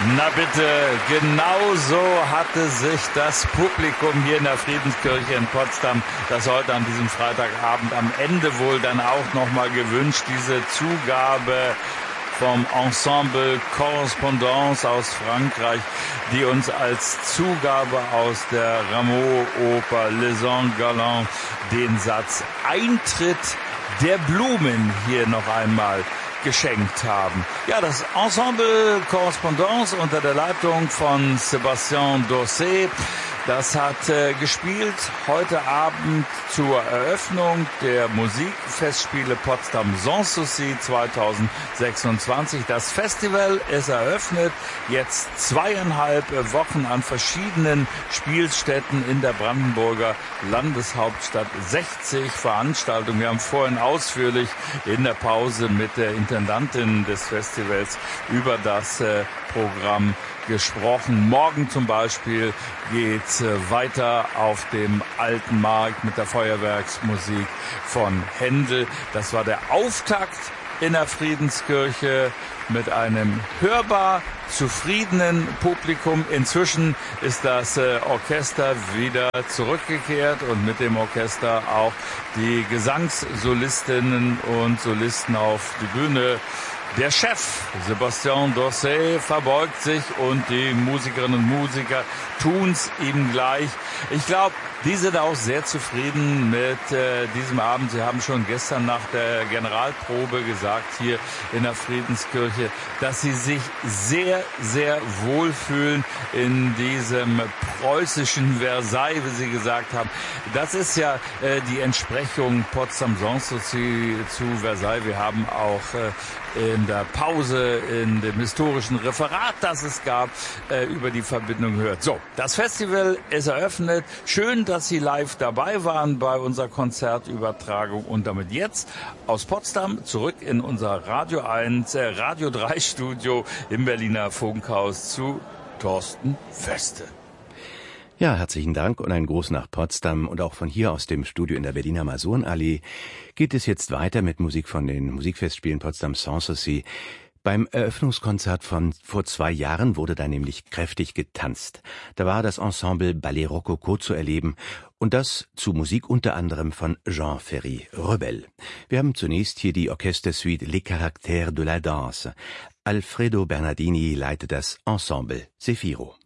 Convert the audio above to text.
Na bitte, genau so hatte sich das Publikum hier in der Friedenskirche in Potsdam das heute an diesem Freitagabend am Ende wohl dann auch nochmal gewünscht, diese Zugabe vom Ensemble Correspondance aus Frankreich, die uns als Zugabe aus der Rameau-Oper Les Anges Galants den Satz Eintritt der Blumen hier noch einmal geschenkt haben. Ja, das Ensemble Correspondance unter der Leitung von Sébastien Dossé, das hat gespielt heute Abend zur Eröffnung der Musikfestspiele Potsdam Sanssouci 2026. Das Festival ist eröffnet, jetzt 2,5 Wochen an verschiedenen Spielstätten in der Brandenburger Landeshauptstadt. 60 Veranstaltungen. Wir haben vorhin ausführlich in der Pause mit der Intendantin des Festivals über das Programm gesprochen. Morgen zum Beispiel geht's weiter auf dem Alten Markt mit der Feuerwerksmusik von Händel. Das war der Auftakt in der Friedenskirche mit einem hörbar zufriedenen Publikum. Inzwischen ist das Orchester wieder zurückgekehrt und mit dem Orchester auch die Gesangssolistinnen und Solisten auf die Bühne. Der Chef, Sébastien Dossé, verbeugt sich und die Musikerinnen und Musiker tun's ihm gleich. Ich glaube, die sind auch sehr zufrieden mit diesem Abend. Sie haben schon gestern nach der Generalprobe gesagt, hier in der Friedenskirche, dass sie sich sehr, sehr wohlfühlen in diesem preußischen Versailles, wie sie gesagt haben. Das ist ja die Entsprechung Potsdam Sanssouci zu Versailles. Wir haben auch in der Pause, in dem historischen Referat, das es gab, über die Verbindung gehört. So, das Festival ist eröffnet. Schön, dass Sie live dabei waren bei unserer Konzertübertragung und damit jetzt aus Potsdam zurück in unser Radio 1, Radio 3 Studio im Berliner Funkhaus zu Thorsten Feste. Ja, herzlichen Dank und einen Gruß nach Potsdam und auch von hier aus dem Studio in der Berliner Masurenallee geht es jetzt weiter mit Musik von den Musikfestspielen Potsdam Sanssouci. Beim Eröffnungskonzert von vor 2 Jahren wurde da nämlich kräftig getanzt. Da war das Ensemble Ballet Rococo zu erleben und das zu Musik unter anderem von Jean Ferry Rebel. Wir haben zunächst hier die Orchestersuite Les Caractères de la Danse. Alfredo Bernardini leitet das Ensemble Zefiro.